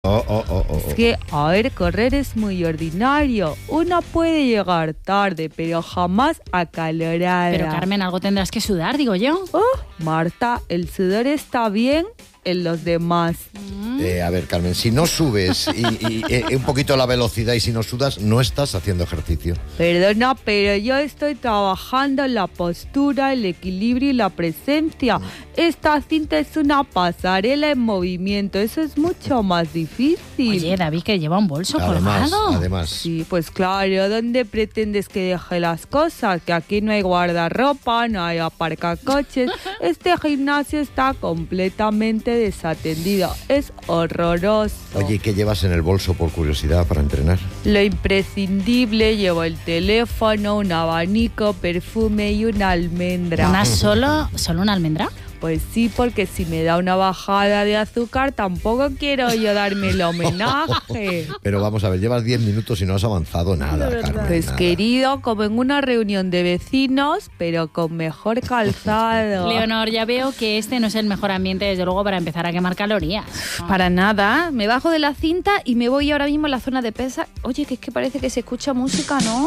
Es que, a ver, correr es muy ordinario. Uno puede llegar tarde, pero jamás acalorada. Pero, Carmen, algo tendrás que sudar, digo yo. Marta, el sudor está bien en los demás. A ver, Carmen, si no subes y un poquito la velocidad y si no sudas, no estás haciendo ejercicio. Perdona, pero yo estoy trabajando la postura, el equilibrio y la presencia. Esta cinta es una pasarela en movimiento. Eso es mucho más difícil. Oye, David, que lleva un bolso colgado. Además. Sí, pues claro, ¿dónde pretendes que deje las cosas? Que aquí no hay guardarropa, no hay aparcacoches. Este gimnasio está completamente desatendido. Es horroroso. Oye, ¿qué llevas en el bolso por curiosidad para entrenar? Lo imprescindible, llevo el teléfono, un abanico, perfume y una almendra. ¿Una solo una almendra? Pues sí, porque si me da una bajada de azúcar, tampoco quiero yo darme el homenaje. Pero vamos a ver, llevas 10 minutos y no has avanzado nada, Carmen. Pues nada. Querido, como en una reunión de vecinos, pero con mejor calzado. Leonor, ya veo que este no es el mejor ambiente, desde luego, para empezar a quemar calorías. Para nada, me bajo de la cinta y me voy ahora mismo a la zona de pesa. Oye, que es que parece que se escucha música, ¿no?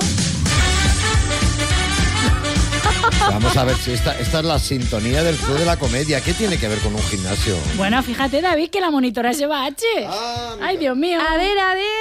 Vamos a ver si esta es la sintonía del Club de la Comedia. ¿Qué tiene que ver con un gimnasio? Bueno, fíjate, David, que la monitora lleva H. Ay, Dios mío. A ver,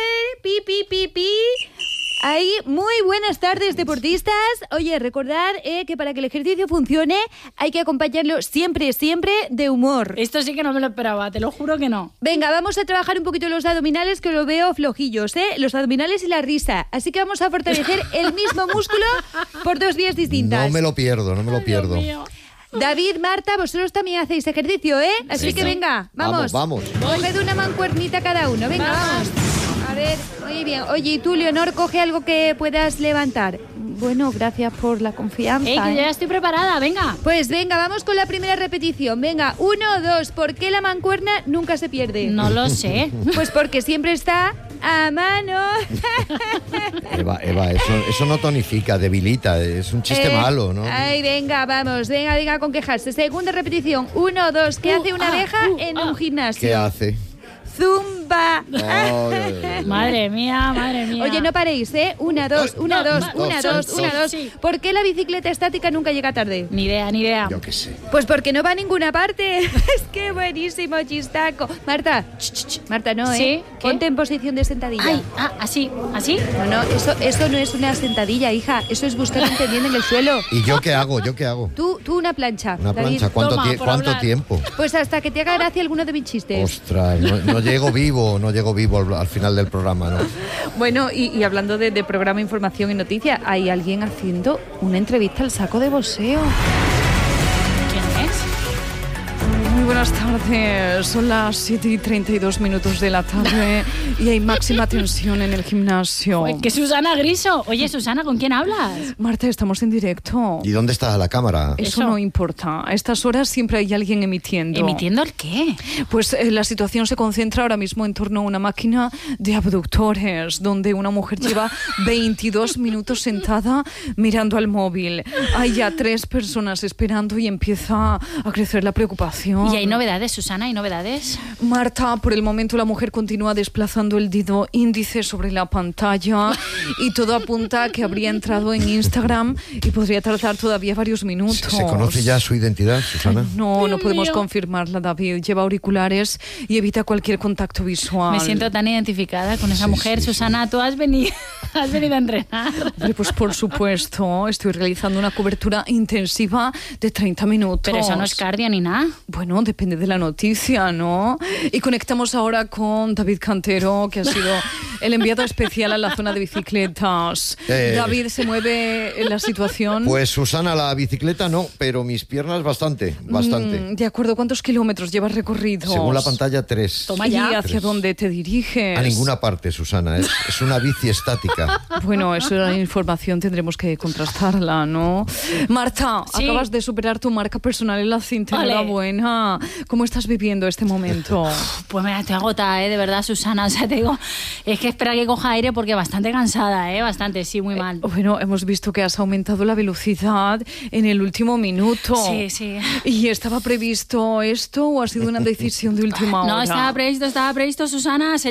pi. Ahí, muy buenas tardes, deportistas. Oye, recordad que para que el ejercicio funcione hay que acompañarlo siempre de humor. Esto sí que no me lo esperaba, te lo juro que no. Venga, vamos a trabajar un poquito los abdominales, que lo veo flojillos, ¿eh? Los abdominales y la risa. Así que vamos a fortalecer el mismo músculo por 2 vías distintas. No me lo pierdo. Dios mío. David, Marta, vosotros también hacéis ejercicio, ¿eh? Así que venga, vamos. Coged una mancuernita cada uno, venga, vamos. A ver, muy bien. Oye, y tú, Leonor, coge algo que puedas levantar. Bueno, gracias por la confianza. Que yo ya estoy preparada, venga. Pues venga, vamos con la primera repetición. Venga, 1, 2. ¿Por qué la mancuerna nunca se pierde? No lo sé. Pues porque siempre está a mano. Eva, eso no tonifica, debilita. Es un chiste malo, ¿no? Ay, venga, vamos. Venga con quejarse. Segunda repetición. 1, 2. ¿Qué hace una abeja en un gimnasio? ¿Qué hace? Zumba. Madre mía. Oye, no paréis, ¿eh? 1, 2. Sí. ¿Por qué la bicicleta estática nunca llega tarde? Ni idea. Yo qué sé. Pues porque no va a ninguna parte. Es que buenísimo chistaco. Marta, Marta, no, ¿eh? ¿Sí? ¿Qué? Ponte en posición de sentadilla. Ay, ¿así? No, eso no es una sentadilla, hija. Eso es buscar entendiendo en el suelo. ¿Y yo qué hago? Tú una plancha. Una David. plancha. ¿Cuánto tiempo? Pues hasta que te haga gracia alguno de mis chistes. Ostras, no llego vivo al final del programa, ¿no? Bueno, y hablando de programa Información y Noticias, hay alguien haciendo una entrevista al saco de boxeo. ¿Quién es? Muy buenas tardes, son las 7:32 de la tarde y hay máxima tensión en el gimnasio. Pues que Susana Griso. Oye, Susana, ¿con quién hablas? Marta, estamos en directo. ¿Y dónde está la cámara? Eso no importa, a estas horas siempre hay alguien emitiendo. ¿Emitiendo el qué? Pues la situación se concentra ahora mismo en torno a una máquina de abductores, donde una mujer lleva 22 minutos sentada mirando al móvil. Hay ya 3 personas esperando y empieza a crecer la preocupación. ¿Y hay novedades, Susana? ¿Hay novedades? Marta, por el momento la mujer continúa desplazando el dedo índice sobre la pantalla y todo apunta a que habría entrado en Instagram y podría tardar todavía varios minutos. ¿Se conoce ya su identidad, Susana? No podemos mío. confirmarla, David. Lleva auriculares y evita cualquier contacto visual. Me siento tan identificada con esa mujer. sí, Susana, tú has venido a entrenar. Hombre, pues por supuesto, estoy realizando una cobertura intensiva de 30 minutos. Pero eso no es cardio ni nada. Bueno, depende de la noticia, ¿no? Y conectamos ahora con David Cantero, que ha sido el enviado especial a la zona de bicicletas. David, ¿se mueve en la situación? Pues Susana, la bicicleta no, pero mis piernas bastante. De acuerdo, ¿cuántos kilómetros llevas recorridos? Según la pantalla, 3. Toma ¿Y ya. hacia dónde te diriges? A ninguna parte, Susana. Es una bici estática. Bueno, eso es la información, tendremos que contrastarla, ¿no? Marta, Sí. acabas de superar tu marca personal en la cinta. Ole. Enhorabuena. ¿Cómo estás viviendo este momento? Pues mira, estoy agotada, de verdad, Susana. O sea, te digo, es que esperar que coja aire porque bastante cansada, bastante, sí, muy mal. Bueno, hemos visto que has aumentado la velocidad en el último minuto. Sí. ¿Y estaba previsto esto o ha sido una decisión de última hora? No, estaba previsto, Susana.